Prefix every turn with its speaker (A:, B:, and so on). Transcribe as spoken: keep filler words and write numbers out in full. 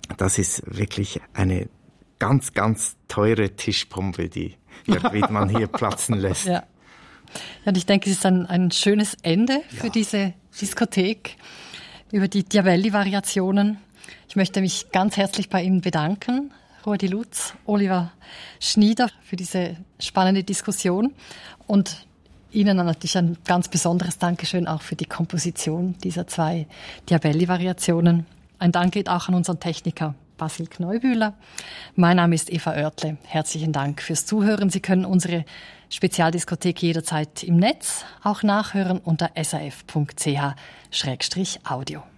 A: das ist wirklich eine ganz, ganz teure Tischpombe, die der Wiedmann hier platzen lässt.
B: Ja. Ja, und ich denke, es ist ein, ein schönes Ende für ja. diese Diskothek über die Diabelli-Variationen. Ich möchte mich ganz herzlich bei Ihnen bedanken, Ruedi Lutz, Oliver Schnieder, für diese spannende Diskussion und Ihnen natürlich ein ganz besonderes Dankeschön auch für die Komposition dieser zwei Diabelli-Variationen. Ein Dank geht auch an unseren Techniker Basil Kneubühler. Mein Name ist Eva Oertle. Herzlichen Dank fürs Zuhören. Sie können unsere Spezialdiskothek jederzeit im Netz auch nachhören unter s a f punkt c h schrägstrich audio.